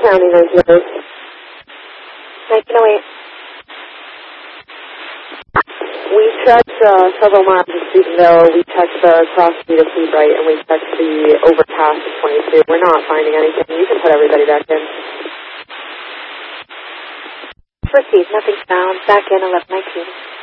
County, 1908. 1908. We checked several miles of Stephenville. We checked the cross street of Seabright, and we checked the overpass of 22. We're not finding anything. You can put everybody back in. Proceed. Nothing found. Back in 1119.